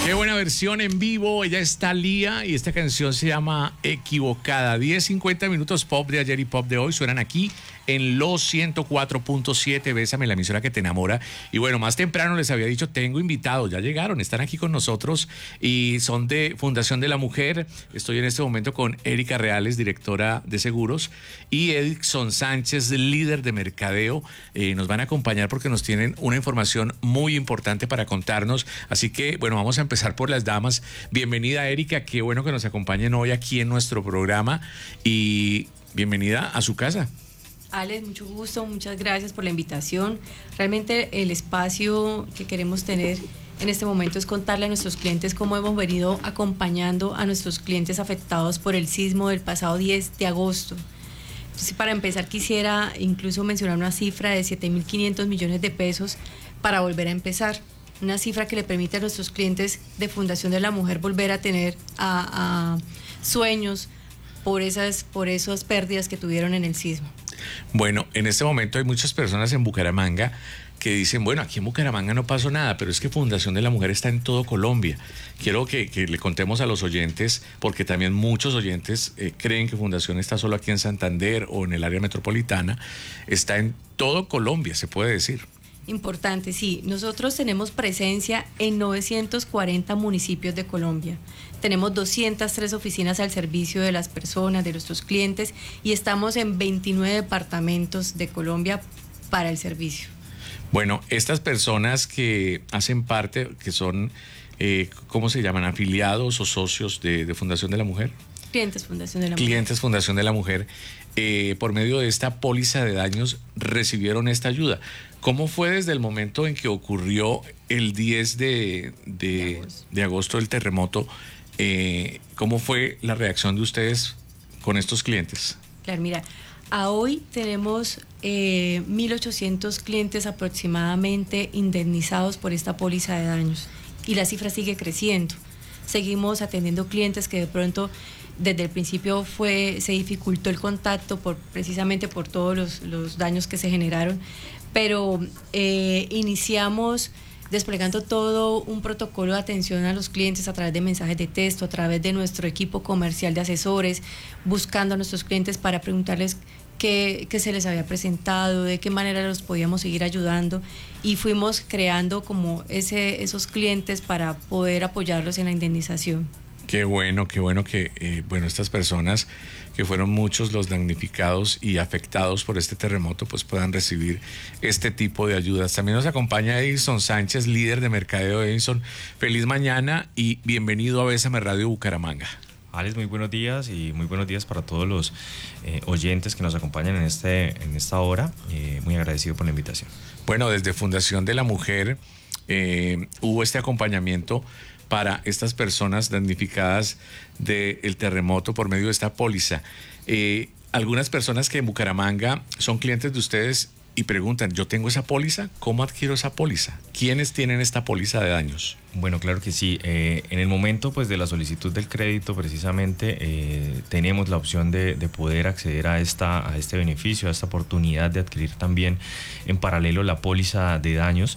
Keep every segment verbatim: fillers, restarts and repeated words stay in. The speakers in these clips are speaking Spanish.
Qué buena versión en vivo. Ella es Thalía y esta canción se llama Equivocada. diez cincuenta minutos pop de ayer y pop de hoy suenan aquí en los ciento cuatro punto siete. Bésame, la emisora que te enamora. Y bueno, más temprano les había dicho, tengo invitados, ya llegaron, están aquí con nosotros y son de Fundación de la Mujer. Estoy en este momento con Erika Reales, directora de seguros, y Edison Sánchez, líder de mercadeo. Eh, nos van a acompañar porque nos tienen una información muy importante para contarnos. Así que, bueno, vamos a empezar por las damas. Bienvenida, Erika, qué bueno que nos acompañen hoy aquí en nuestro programa y bienvenida a su casa. Alex, mucho gusto, muchas gracias por la invitación. Realmente el espacio que queremos tener en este momento es contarle a nuestros clientes cómo hemos venido acompañando a nuestros clientes afectados por el sismo del pasado diez de agosto. Entonces, para empezar, quisiera incluso mencionar una cifra de siete mil quinientos millones de pesos para volver a empezar. Una cifra que le permite a nuestros clientes de Fundación de la Mujer volver a tener a, a sueños por esas, por esas pérdidas que tuvieron en el sismo. Bueno, en este momento hay muchas personas en Bucaramanga que dicen, bueno, aquí en Bucaramanga no pasó nada, pero es que Fundación de la Mujer está en todo Colombia. Quiero que, que le contemos a los oyentes, porque también muchos oyentes eh, creen que Fundación está solo aquí en Santander o en el área metropolitana. Está en todo Colombia, se puede decir. Importante, sí. Nosotros tenemos presencia en novecientos cuarenta municipios de Colombia. Tenemos doscientas tres oficinas al servicio de las personas, de nuestros clientes, y estamos en veintinueve departamentos de Colombia para el servicio. Bueno, estas personas que hacen parte, que son, eh, ¿cómo se llaman? ¿Afiliados o socios de, de Fundación de la Mujer? Clientes Fundación de la Mujer. Clientes Fundación de la Mujer, eh, por medio de esta póliza de daños recibieron esta ayuda. ¿Cómo fue desde el momento en que ocurrió el diez de, de, de, agosto. de agosto el terremoto? Eh, ¿Cómo fue la reacción de ustedes con estos clientes? Claro, mira, a hoy tenemos eh, mil ochocientos clientes aproximadamente indemnizados por esta póliza de daños y la cifra sigue creciendo. Seguimos atendiendo clientes que de pronto desde el principio fue, se dificultó el contacto por, precisamente por todos los, los daños que se generaron, pero eh, iniciamos desplegando todo un protocolo de atención a los clientes a través de mensajes de texto, a través de nuestro equipo comercial de asesores, buscando a nuestros clientes para preguntarles qué, qué se les había presentado, de qué manera los podíamos seguir ayudando, y fuimos creando como ese, esos clientes para poder apoyarlos en la indemnización. Qué bueno, qué bueno que eh, bueno, estas personas, que fueron muchos los damnificados y afectados por este terremoto, pues puedan recibir este tipo de ayudas. También nos acompaña Edison Sánchez, líder de mercadeo de Edison. Feliz mañana y bienvenido a Bésame Radio Bucaramanga. Alex, muy buenos días y muy buenos días para todos los eh, oyentes que nos acompañan en, este, en esta hora. Eh, muy agradecido por la invitación. Bueno, desde Fundación de la Mujer eh, hubo este acompañamiento para estas personas damnificadas del terremoto por medio de esta póliza. Eh, algunas personas que en Bucaramanga son clientes de ustedes y preguntan, yo tengo esa póliza, ¿cómo adquiero esa póliza? ¿Quiénes tienen esta póliza de daños? Bueno, claro que sí. Eh, en el momento pues, de la solicitud del crédito, precisamente, eh, tenemos la opción de, de poder acceder a, esta, a este beneficio, a esta oportunidad de adquirir también en paralelo la póliza de daños.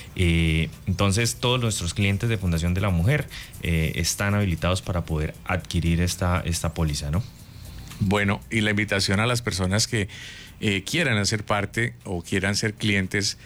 Eh, entonces todos nuestros clientes de Fundación de la Mujer eh, están habilitados para poder adquirir esta, esta póliza, ¿no? Bueno, y la invitación a las personas que eh, quieran hacer parte o quieran ser clientes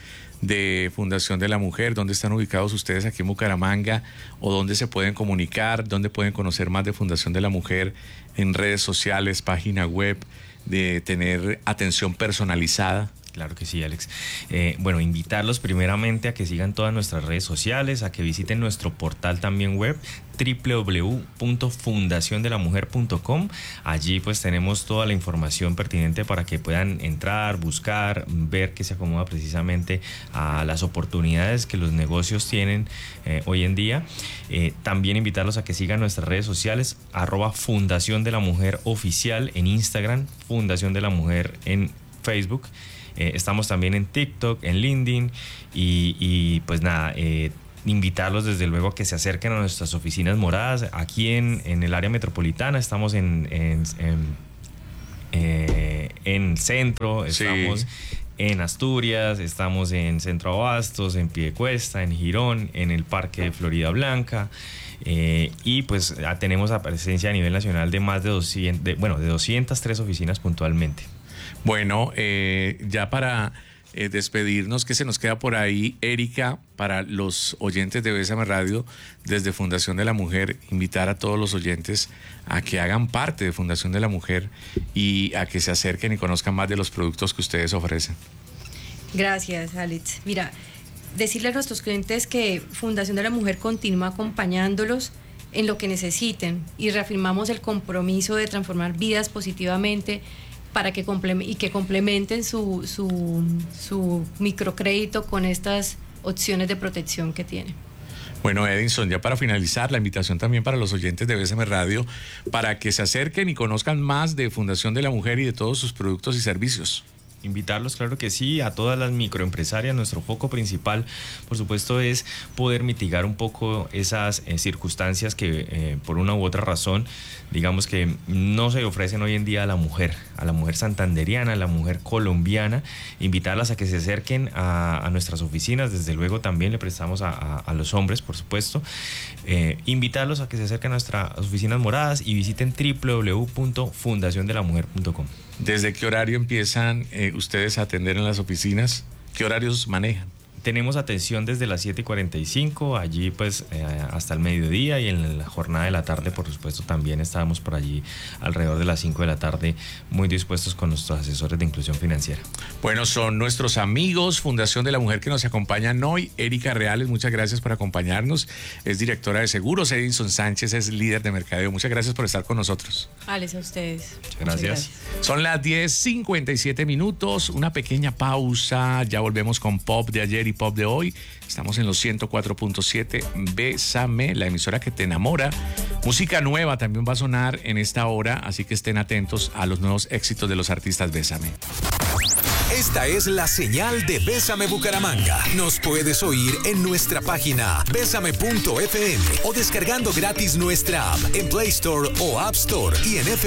de Fundación de la Mujer, ¿dónde están ubicados ustedes aquí en Bucaramanga? ¿O dónde se pueden comunicar? ¿Dónde pueden conocer más de Fundación de la Mujer? En redes sociales, página web, de tener atención personalizada. Claro que sí, Alex. Eh, bueno, invitarlos primeramente a que sigan todas nuestras redes sociales, a que visiten nuestro portal también web, doble u doble u doble u punto fundación de la mujer punto com. Allí pues tenemos toda la información pertinente para que puedan entrar, buscar, ver que se acomoda precisamente a las oportunidades que los negocios tienen eh, hoy en día. Eh, también invitarlos a que sigan nuestras redes sociales, arroba Fundación de la Mujer Oficial en Instagram, Fundación de la Mujer en Facebook. Eh, estamos también en TikTok, en LinkedIn y, y pues nada, eh, invitarlos desde luego a que se acerquen a nuestras oficinas moradas aquí en, en el área metropolitana. Estamos en, en, en, eh, en Centro, estamos... Sí. en Asturias, estamos en Centro Abastos, en Piedecuesta, en Girón, en el Parque de Florida Blanca. Eh, y pues ya tenemos la presencia a nivel nacional de más de doscientas, de, bueno, de doscientas tres oficinas puntualmente. Bueno, eh, ya para eh, despedirnos, ¿qué se nos queda por ahí, Erika, para los oyentes de Bésame Radio desde Fundación de la Mujer? Invitar a todos los oyentes a que hagan parte de Fundación de la Mujer y a que se acerquen y conozcan más de los productos que ustedes ofrecen. Gracias, Alex. Mira, decirle a nuestros clientes que Fundación de la Mujer continúa acompañándolos en lo que necesiten y reafirmamos el compromiso de transformar vidas positivamente para que y que complementen su, su, su microcrédito con estas opciones de protección que tienen. Bueno, Edinson, ya para finalizar, la invitación también para los oyentes de Bésame Radio para que se acerquen y conozcan más de Fundación de la Mujer y de todos sus productos y servicios. Invitarlos, claro que sí, a todas las microempresarias. Nuestro foco principal, por supuesto, es poder mitigar un poco esas eh, circunstancias que eh, por una u otra razón, digamos que no se ofrecen hoy en día a la mujer, a la mujer santanderiana, a la mujer colombiana. Invitarlas a que se acerquen a, a nuestras oficinas. Desde luego también le prestamos a, a, a los hombres, por supuesto. Eh, invitarlos a que se acerquen a nuestras oficinas moradas y visiten doble u doble u doble u punto fundación de la mujer punto com. ¿Desde qué horario empiezan eh, ustedes a atender en las oficinas? ¿Qué horarios manejan? Tenemos atención desde las siete y cuarenta y cinco, allí pues eh, hasta el mediodía, y en la jornada de la tarde, por supuesto, también estábamos por allí alrededor de las cinco de la tarde, muy dispuestos con nuestros asesores de inclusión financiera. Bueno, son nuestros amigos Fundación de la Mujer que nos acompañan hoy. Erika Reales, muchas gracias por acompañarnos. Es directora de seguros. Edinson Sánchez es líder de mercadeo. Muchas gracias por estar con nosotros. Alex, a ustedes. Muchas gracias. Muchas gracias. Son las diez cincuenta y siete minutos, una pequeña pausa. Ya volvemos con Pop de ayer y Pop de hoy. Estamos en los ciento cuatro punto siete. Bésame, la emisora que te enamora. Música nueva también va a sonar en esta hora, así que estén atentos a los nuevos éxitos de los artistas Bésame. Esta es la señal de Bésame Bucaramanga. Nos puedes oír en nuestra página bésame punto f m o descargando gratis nuestra app en Play Store o App Store y en F